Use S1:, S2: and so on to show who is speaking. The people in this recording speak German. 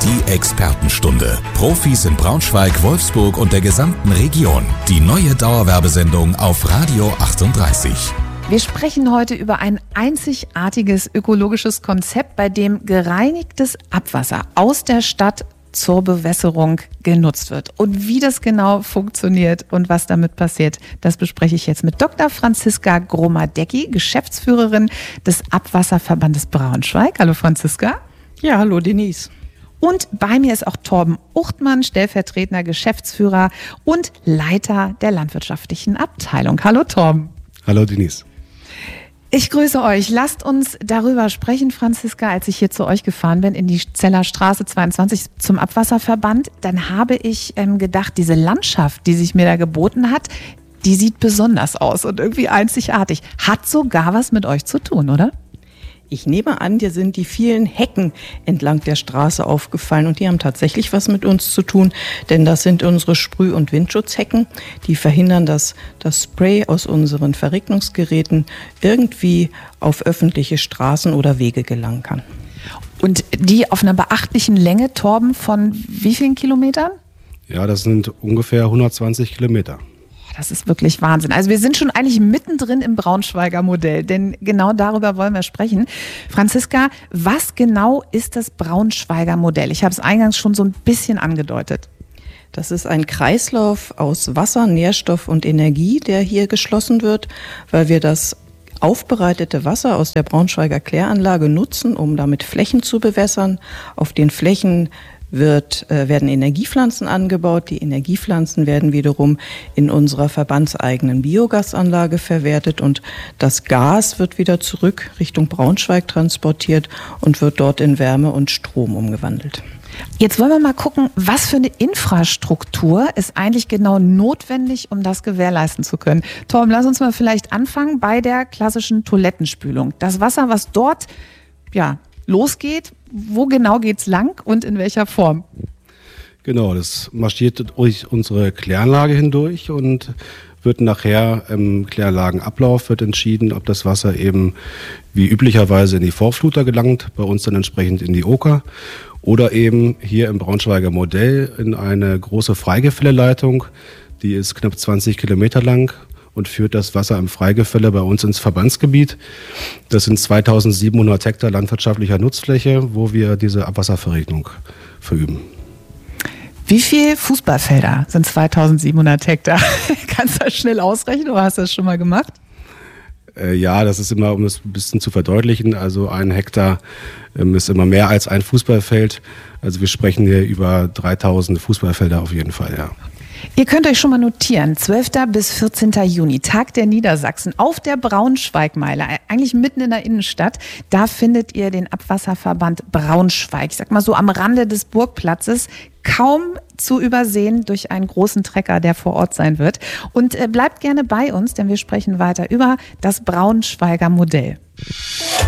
S1: Die Expertenstunde. Profis in Braunschweig, Wolfsburg und der gesamten Region. Die neue Dauerwerbesendung auf Radio 38.
S2: Wir sprechen heute über ein einzigartiges ökologisches Konzept, bei dem gereinigtes Abwasser aus der Stadt zur Bewässerung genutzt wird. Und wie das genau funktioniert und was damit passiert, das bespreche ich jetzt mit Dr. Franziska Gromadecki, Geschäftsführerin des Abwasserverbandes Braunschweig. Hallo Franziska.
S3: Ja, hallo Denise.
S2: Und bei mir ist auch Torben Uchtmann, stellvertretender Geschäftsführer und Leiter der landwirtschaftlichen Abteilung. Hallo Torben.
S4: Hallo Denise.
S2: Ich grüße euch. Lasst uns darüber sprechen, Franziska. Als ich hier zu euch gefahren bin in die Zeller Straße 22 zum Abwasserverband, dann habe ich gedacht, diese Landschaft, die sich mir da geboten hat, die sieht besonders aus und irgendwie einzigartig. Hat sogar was mit euch zu tun, oder?
S3: Ich nehme an, dir sind die vielen Hecken entlang der Straße aufgefallen und die haben tatsächlich was mit uns zu tun, denn das sind unsere Sprüh- und Windschutzhecken, die verhindern, dass das Spray aus unseren Verregnungsgeräten irgendwie auf öffentliche Straßen oder Wege gelangen kann.
S2: Und die auf einer beachtlichen Länge, Torben, von wie vielen Kilometern?
S4: Ja, das sind ungefähr 120 Kilometer.
S2: Das ist wirklich Wahnsinn. Also wir sind schon eigentlich mittendrin im Braunschweiger Modell, denn genau darüber wollen wir sprechen. Franziska, was genau ist das Braunschweiger Modell? Ich habe es eingangs schon so ein bisschen angedeutet.
S3: Das ist ein Kreislauf aus Wasser, Nährstoff und Energie, der hier geschlossen wird, weil wir das aufbereitete Wasser aus der Braunschweiger Kläranlage nutzen, um damit Flächen zu bewässern. Auf den Flächen werden Energiepflanzen angebaut. Die Energiepflanzen werden wiederum in unserer verbandseigenen Biogasanlage verwertet und das Gas wird wieder zurück Richtung Braunschweig transportiert und wird dort in Wärme und Strom umgewandelt.
S2: Jetzt wollen wir mal gucken, was für eine Infrastruktur ist eigentlich genau notwendig, um das gewährleisten zu können. Torben, lass uns mal vielleicht anfangen bei der klassischen Toilettenspülung. Das Wasser, was dort losgeht, wo genau geht's lang und in welcher Form?
S4: Genau, das marschiert durch unsere Kläranlage hindurch und wird nachher im Kläranlagenablauf wird entschieden, ob das Wasser eben wie üblicherweise in die Vorfluter gelangt, bei uns dann entsprechend in die Oker oder eben hier im Braunschweiger Modell in eine große Freigefälleleitung, die ist knapp 20 Kilometer lang und führt das Wasser im Freigefälle bei uns ins Verbandsgebiet. Das sind 2700 Hektar landwirtschaftlicher Nutzfläche, wo wir diese Abwasserverregnung verüben.
S2: Wie viele Fußballfelder sind 2700 Hektar? Kannst du das schnell ausrechnen oder hast du das schon mal gemacht?
S4: Ja, das ist immer, um es ein bisschen zu verdeutlichen, also 1 Hektar ist immer mehr als ein Fußballfeld. Also wir sprechen hier über 3000 Fußballfelder auf jeden Fall, ja.
S2: Ihr könnt euch schon mal notieren, 12. bis 14. Juni, Tag der Niedersachsen, auf der Braunschweigmeile, eigentlich mitten in der Innenstadt. Da findet ihr den Abwasserverband Braunschweig, ich sag mal so am Rande des Burgplatzes, kaum zu übersehen durch einen großen Trecker, der vor Ort sein wird. Und bleibt gerne bei uns, denn wir sprechen weiter über das Braunschweiger Modell.